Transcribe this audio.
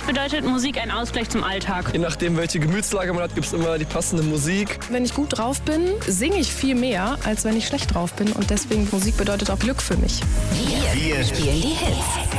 bedeutet Musik ein Ausgleich zum Alltag. Je nachdem, welche Gemütslage man hat, gibt es immer die passende Musik. Wenn ich gut drauf bin, singe ich viel mehr, als wenn ich schlecht drauf bin. Und deswegen Musik bedeutet auch Glück für mich. Wir spielen die Hits.